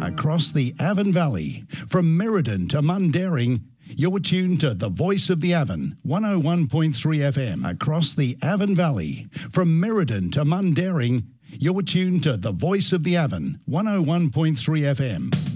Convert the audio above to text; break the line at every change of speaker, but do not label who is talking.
across the Avon Valley. From Merredin to Mundaring, you're tuned to the voice of the Avon, 101.3 FM across the Avon Valley. From Merredin to Mundaring, you're tuned to the voice of the Avon, 101.3 FM.